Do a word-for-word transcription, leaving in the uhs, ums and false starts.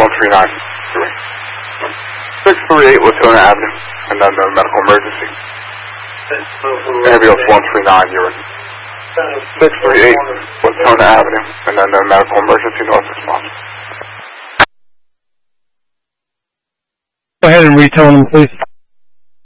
one three nine three. six three eight Latona Avenue, and then the medical emergency. Ambulance one three nine, you're in. six three eight Latona Avenue, and then the medical emergency, north response. Go ahead and retone them, please.